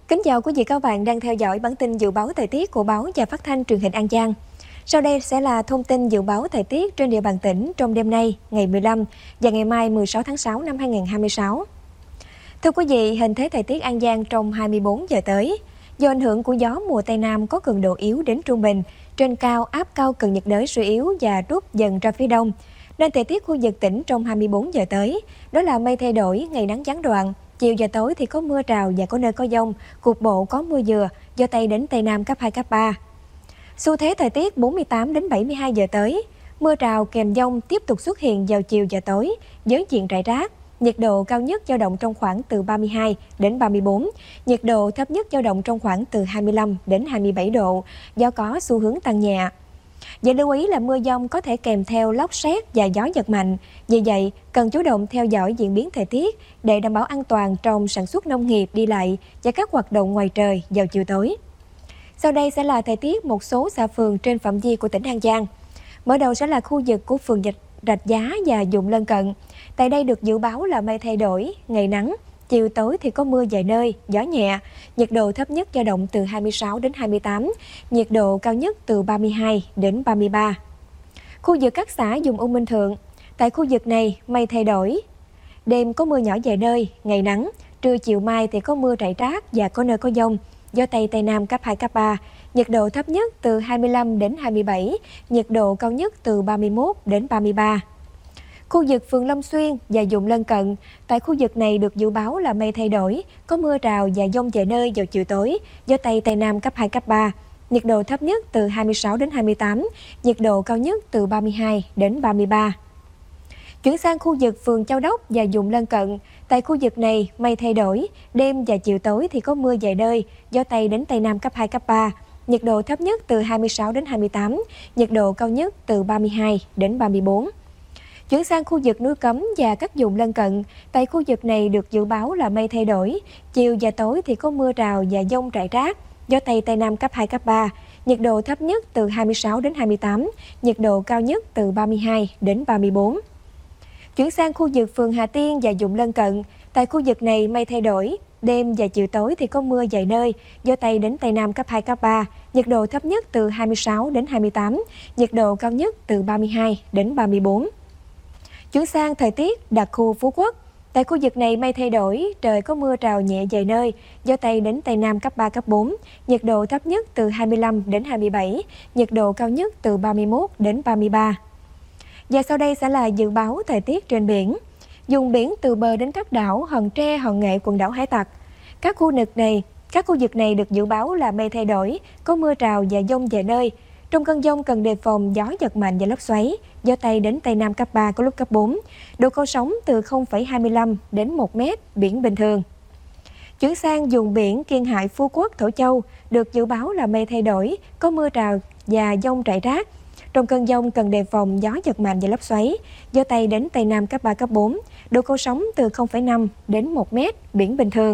Kính chào quý vị các bạn đang theo dõi bản tin dự báo thời tiết của báo Và Phát thanh Truyền hình An Giang. Sau đây sẽ là thông tin dự báo thời tiết trên địa bàn tỉnh trong đêm nay, ngày 15 và ngày mai 16 tháng 6 năm 2026. Thưa quý vị, hình thế thời tiết An Giang trong 24 giờ tới. Do ảnh hưởng của gió mùa Tây Nam có cường độ yếu đến trung bình, trên cao áp cao cận nhiệt đới suy yếu và rút dần ra phía đông, nên thời tiết khu vực tỉnh trong 24 giờ tới đó là mây thay đổi, ngày nắng gián đoạn. Chiều và tối thì có mưa rào và có nơi có dông, cục bộ có mưa vừa, gió Tây đến Tây Nam cấp 2, cấp 3. Xu thế thời tiết 48 đến 72 giờ tới, mưa rào kèm dông tiếp tục xuất hiện vào chiều và tối với diện rải rác. Nhiệt độ cao nhất dao động trong khoảng từ 32 đến 34, nhiệt độ thấp nhất dao động trong khoảng từ 25 đến 27 độ, do có xu hướng tăng nhẹ. Và lưu ý là mưa dông có thể kèm theo lốc sét và gió giật mạnh. Vì vậy, cần chủ động theo dõi diễn biến thời tiết để đảm bảo an toàn trong sản xuất nông nghiệp, đi lại và các hoạt động ngoài trời vào chiều tối. Sau đây sẽ là thời tiết một số xã phường trên phạm vi của tỉnh An Giang. Mở đầu sẽ là khu vực của phường Rạch Giá và vùng lân cận. Tại đây được dự báo là mây thay đổi, ngày nắng. Chiều tối thì có mưa vài nơi, gió nhẹ, nhiệt độ thấp nhất dao động từ 26 đến 28, nhiệt độ cao nhất từ 32 đến 33. Khu vực các xã vùng U Minh Thượng, tại khu vực này mây thay đổi, đêm có mưa nhỏ vài nơi, ngày nắng, trưa chiều mai thì có mưa rải rác và có nơi có dông, gió Tây Tây Nam cấp 2, cấp 3, nhiệt độ thấp nhất từ 25 đến 27, nhiệt độ cao nhất từ 31 đến 33. Khu vực phường Long Xuyên và vùng lân cận, tại khu vực này được dự báo là mây thay đổi, có mưa rào và dông vài nơi vào chiều tối, gió Tây Tây Nam cấp 2, cấp 3, nhiệt độ thấp nhất từ 26 đến 28, nhiệt độ cao nhất từ 32 đến 33. Chuyển sang khu vực phường Châu Đốc và vùng lân cận, tại khu vực này mây thay đổi, đêm và chiều tối thì có mưa vài nơi, gió Tây đến Tây Nam cấp 2, cấp 3, nhiệt độ thấp nhất từ 26 đến 28, nhiệt độ cao nhất từ 32 đến 34. Chuyển sang khu vực núi Cấm và các vùng lân cận, tại khu vực này được dự báo là mây thay đổi, chiều và tối thì có mưa rào và dông rải rác, gió Tây Tây Nam cấp 2, cấp 3, nhiệt độ thấp nhất từ 26 đến 28, nhiệt độ cao nhất từ 32 đến 34. Chuyển sang khu vực phường Hà Tiên và vùng lân cận, tại khu vực này mây thay đổi, đêm và chiều tối thì có mưa vài nơi, gió Tây đến Tây Nam cấp 2, cấp 3, nhiệt độ thấp nhất từ 26 đến 28, nhiệt độ cao nhất từ 32 đến 34. Chuyển sang thời tiết đặc khu Phú Quốc, tại khu vực này mây thay đổi, trời có mưa rào nhẹ vài nơi, gió Tây đến Tây Nam cấp 3, cấp 4, nhiệt độ thấp nhất từ 25 đến 27, nhiệt độ cao nhất từ 31 đến 33. Và sau đây sẽ là dự báo thời tiết trên biển. Vùng biển từ bờ đến các đảo Hòn Tre, Hòn Nghệ, quần đảo Hải Tặc. Các khu vực này được dự báo là mây thay đổi, có mưa rào và dông vài nơi. Trong cơn dông cần đề phòng gió giật mạnh và lốc xoáy, gió Tây đến Tây Nam cấp 3, có lúc cấp 4. Độ cao sóng từ 0,25 đến 1 mét, biển bình thường. Chuyển sang vùng biển Kiên Hải, Phú Quốc, Thổ Châu, được dự báo là mây thay đổi, có mưa rào và dông rải rác. Trong cơn dông cần đề phòng gió giật mạnh và lốc xoáy, gió Tây đến Tây Nam cấp 3, cấp 4. Độ cao sóng từ 0,5 đến 1 mét, biển bình thường.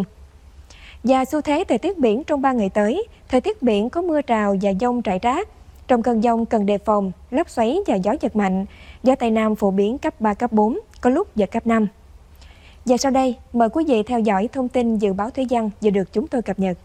Và xu thế thời tiết biển trong 3 ngày tới, thời tiết biển có mưa rào và dông rải rác. Trong cơn dông cần đề phòng lốc xoáy và gió giật mạnh, gió Tây Nam phổ biến cấp 3, cấp 4, có lúc giật cấp 5. Và sau đây, mời quý vị theo dõi thông tin dự báo thủy văn vừa được chúng tôi cập nhật.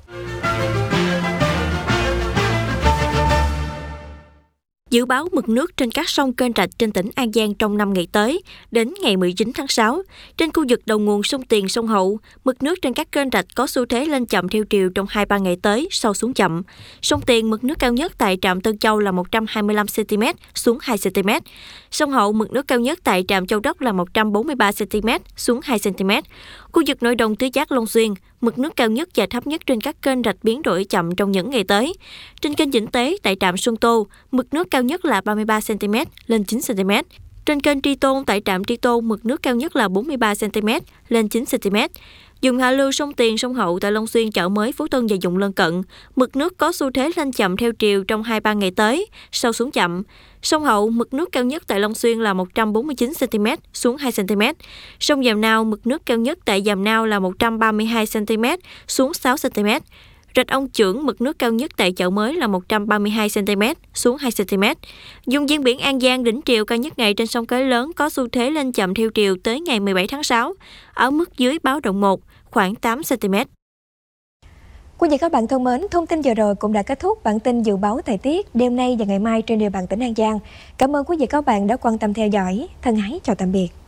Dự báo mực nước trên các sông kênh rạch trên tỉnh An Giang trong 5 ngày tới, đến ngày 19 tháng 6. Trên khu vực đầu nguồn sông Tiền, sông Hậu, mực nước trên các kênh rạch có xu thế lên chậm theo chiều trong 2-3 ngày tới, sau xuống chậm. Sông Tiền, mực nước cao nhất tại trạm Tân Châu là 125 cm, xuống 2 cm. Sông Hậu, mực nước cao nhất tại trạm Châu Đốc là 143 cm, xuống 2 cm. Khu vực nội đồng tứ giác Long Xuyên, mực nước cao nhất và thấp nhất trên các kênh rạch biến đổi chậm trong những ngày tới. Trên kênh Vĩnh Tế tại trạm Xuân Tô, mực nước cao nhất là 33 cm, lên 9 cm. Trên kênh Tri Tôn tại trạm Tri Tôn, mực nước cao nhất là 43 cm, lên 9 cm. Vùng hạ lưu sông Tiền, sông Hậu tại Long Xuyên, Chợ Mới, Phú Tân và vùng lân cận, mực nước có xu thế lên chậm theo chiều trong 2-3 ngày tới, sau xuống chậm. Sông Hậu, mực nước cao nhất tại Long Xuyên là 149 cm, xuống 2 cm. Sông Giàm Nao, mực nước cao nhất tại Giàm Nao là 132 cm, xuống 6 cm. Rạch Ông Chưởng, mực nước cao nhất tại Chợ Mới là 132 cm, xuống 2 cm. Vùng ven biển An Giang, đỉnh triều cao nhất ngày trên sông Cái Lớn có xu thế lên chậm theo chiều tới ngày 17 tháng 6, ở mức dưới báo động 1, khoảng 8 cm. Quý vị các bạn thân mến, thông tin vừa rồi cũng đã kết thúc bản tin dự báo thời tiết đêm nay và ngày mai trên địa bàn tỉnh An Giang. Cảm ơn quý vị các bạn đã quan tâm theo dõi. Thân ái chào tạm biệt.